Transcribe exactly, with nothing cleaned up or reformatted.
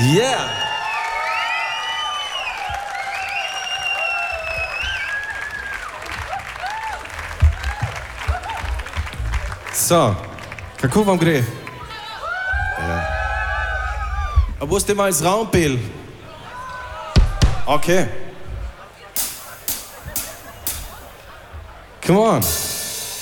Yeah! So, kako vam gre? Ja. A boste malo zraven peli? Ok. Come on.